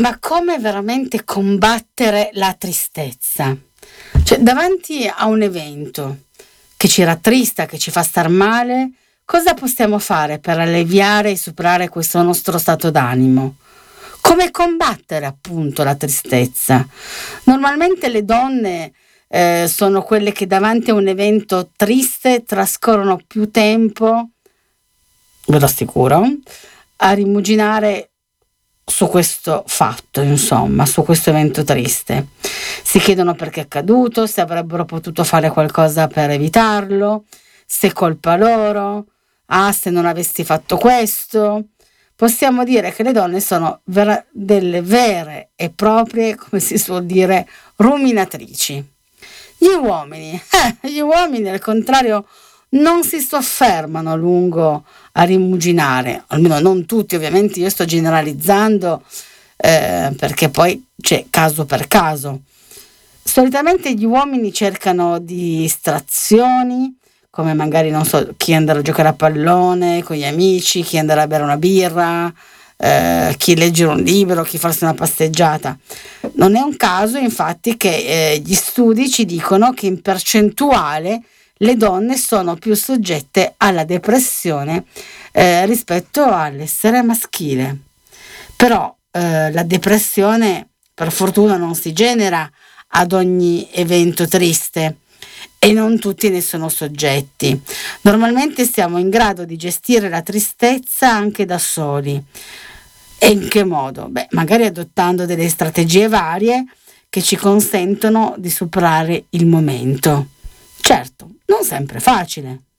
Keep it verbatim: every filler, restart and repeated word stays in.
Ma come veramente combattere la tristezza? Cioè, davanti a un evento che ci rattrista, che ci fa star male, cosa possiamo fare per alleviare e superare questo nostro stato d'animo? Come combattere appunto la tristezza? Normalmente le donne eh, sono quelle che davanti a un evento triste trascorrono più tempo, ve lo assicuro, a rimuginare su questo fatto, insomma, su questo evento triste. Si chiedono perché è accaduto, se avrebbero potuto fare qualcosa per evitarlo, se è colpa loro, ah, se non avessi fatto questo. Possiamo dire che le donne sono vera- delle vere e proprie, come si suol dire, ruminatrici. Gli uomini, eh, gli uomini al contrario non si soffermano a lungo a rimuginare, almeno non tutti, ovviamente io sto generalizzando eh, perché poi c'è caso per caso. Solitamente gli uomini cercano distrazioni, come magari, non so, chi andare a giocare a pallone con gli amici, chi andare a bere una birra, eh, chi leggere un libro, chi farsi una passeggiata. Non è un caso, infatti, che eh, gli studi ci dicono che in percentuale le donne sono più soggette alla depressione eh, rispetto all'essere maschile. Però eh, la depressione, per fortuna, non si genera ad ogni evento triste e non tutti ne sono soggetti. Normalmente siamo in grado di gestire la tristezza anche da soli. E in che modo? Beh, magari adottando delle strategie varie che ci consentono di superare il momento. Certo, non sempre facile.